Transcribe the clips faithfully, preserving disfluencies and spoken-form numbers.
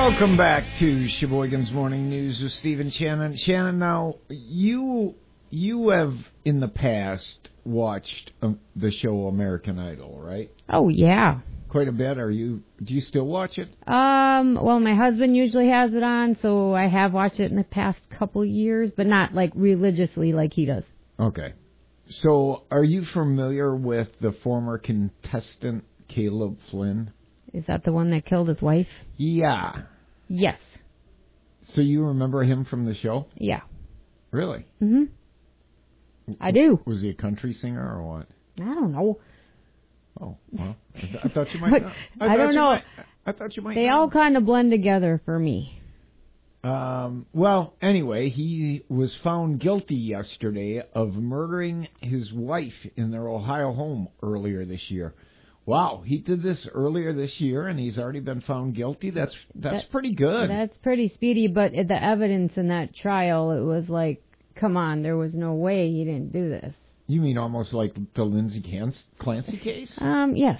Welcome back to Sheboygan's Morning News with Steve and Shannon. Shannon, now, you you have in the past watched um, the show American Idol, right? Oh, yeah. Quite a bit. Are you? Do you still watch it? Um. Well, my husband usually has it on, so I have watched it in the past couple years, but not, like, religiously like he does. Okay. So, are you familiar with the former contestant, Caleb Flynn? Is that the one that killed his wife? Yeah. Yes. So you remember him from the show? Yeah. Really? Mm-hmm. I do. Was he a country singer or what? I don't know. Oh, well, I, th- I thought you might know. I, I don't know. Might, I thought you might They know. all kind of blend together for me. Um, well, anyway, he was found guilty yesterday of murdering his wife in their Ohio home earlier this year. Wow, he did this earlier this year, and he's already been found guilty. That's that's that, pretty good. That's pretty speedy, but the evidence in that trial, it was like, come on, there was no way he didn't do this. You mean almost like the Lindsay Clancy case? Um, yes.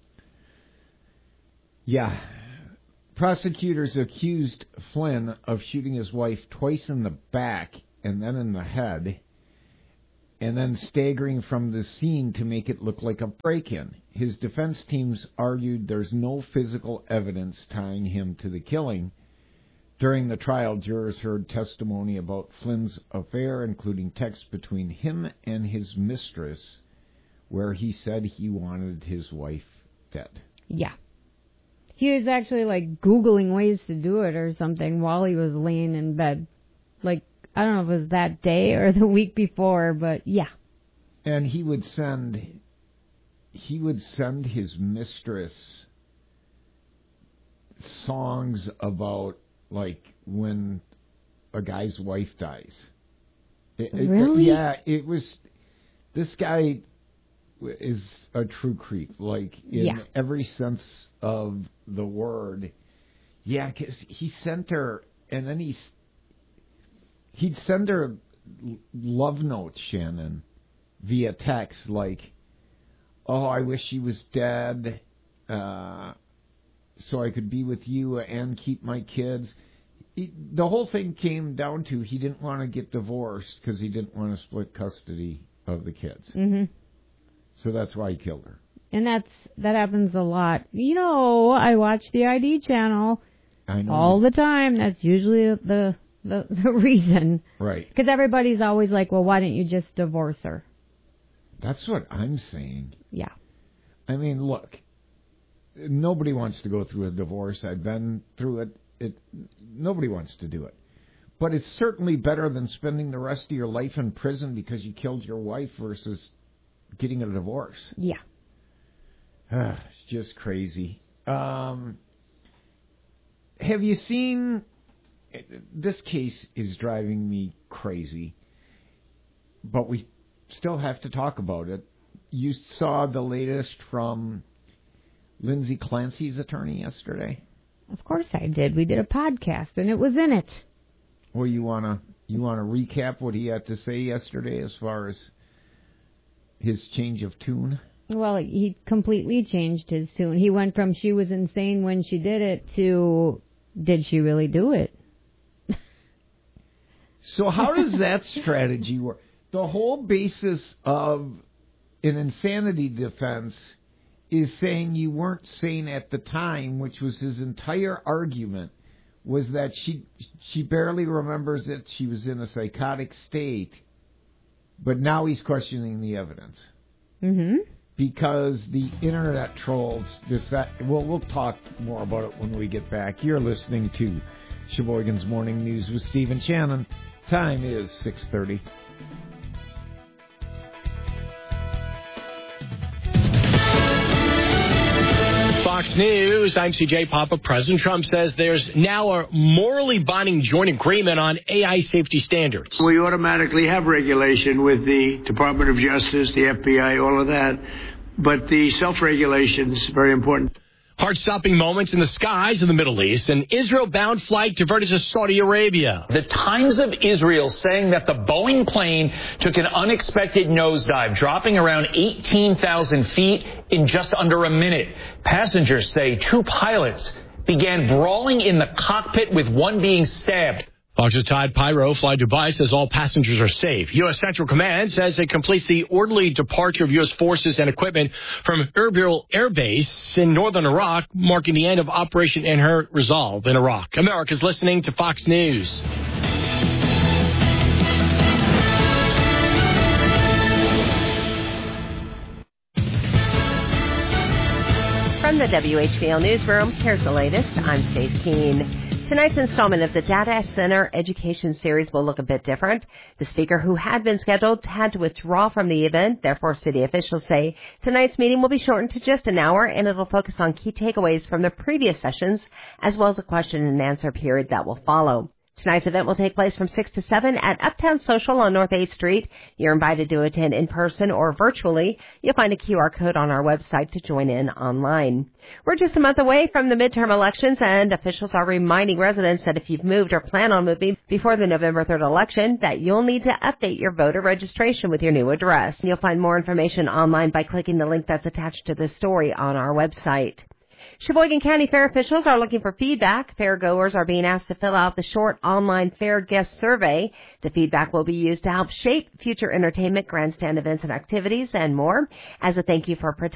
Yeah. Prosecutors accused Flynn of shooting his wife twice in the back and then in the head, and then staggering from the scene to make it look like a break-in. His defense teams argued there's no physical evidence tying him to the killing. During the trial, jurors heard testimony about Flynn's affair, including texts between him and his mistress, where he said he wanted his wife dead. Yeah. He was actually, like, Googling ways to do it or something while he was laying in bed. Like, I don't know if it was that day or the week before, but yeah. And he would send, he would send his mistress songs about, like, when a guy's wife dies. It, really? It, yeah, it was, this guy is a true creep, like, in yeah. every sense of the word. Yeah, because he sent her, and then he's, he'd send her love notes, Shannon, via text, like, oh, I wish she was dead, uh, so I could be with you and keep my kids. He, the whole thing came down to he didn't want to get divorced because he didn't want to split custody of the kids. Mm-hmm. So that's why he killed her. And that's that happens a lot. You know, I watch the I D channel I know all the time. That's usually the the, the reason. Right. Because everybody's always like, well, why didn't you just divorce her? That's what I'm saying. Yeah. I mean, look, nobody wants to go through a divorce. I've been through it. It nobody wants to do it. But it's certainly better than spending the rest of your life in prison because you killed your wife versus getting a divorce. Yeah. It's just crazy. Um, have you seen... This case is driving me crazy, but we still have to talk about it. You saw the latest from Lindsay Clancy's attorney yesterday? Of course I did. We did a podcast, and it was in it. Well, you wanna you wanna recap what he had to say yesterday as far as his change of tune? Well, he completely changed his tune. He went from she was insane when she did it to did she really do it? So how does that strategy work? The whole basis of an insanity defense is saying you weren't sane at the time, which was his entire argument, was that she she barely remembers that she was in a psychotic state, but now he's questioning the evidence. Mm-hmm. Because the internet trolls just that. Well, we'll talk more about it when we get back. You're listening to Sheboygan's Morning News with Steve and Shannon. Time is six thirty. Fox News, I'm C J Papa. President Trump says there's now a morally binding joint agreement on A I safety standards. We automatically have regulation with the Department of Justice, the F B I, all of that. But the self-regulation is very important. Heart-stopping moments in the skies of the Middle East. An Israel-bound flight diverted to Saudi Arabia. The Times of Israel saying that the Boeing plane took an unexpected nosedive, dropping around eighteen thousand feet in just under a minute. Passengers say two pilots began brawling in the cockpit with one being stabbed. Fox's Todd Pyro, Fly Dubai, says all passengers are safe. U S. Central Command says it completes the orderly departure of U S forces and equipment from Erbil Air Base in northern Iraq, marking the end of Operation Inherent Resolve in Iraq. America's listening to Fox News. From the W H B L Newsroom, here's the latest. I'm Stace Keene. Tonight's installment of the Data Center Education Series will look a bit different. The speaker who had been scheduled had to withdraw from the event. Therefore, city officials say tonight's meeting will be shortened to just an hour, and it'll focus on key takeaways from the previous sessions, as well as a question and answer period that will follow. Tonight's event will take place from six to seven at Uptown Social on North eighth Street. You're invited to attend in person or virtually. You'll find a Q R code on our website to join in online. We're just a month away from the midterm elections, and officials are reminding residents that if you've moved or plan on moving before the November third election, that you'll need to update your voter registration with your new address. You'll find more information online by clicking the link that's attached to this story on our website. Sheboygan County Fair officials are looking for feedback. Fairgoers are being asked to fill out the short online fair guest survey. The feedback will be used to help shape future entertainment, grandstand events and activities, and more. As a thank you for participating,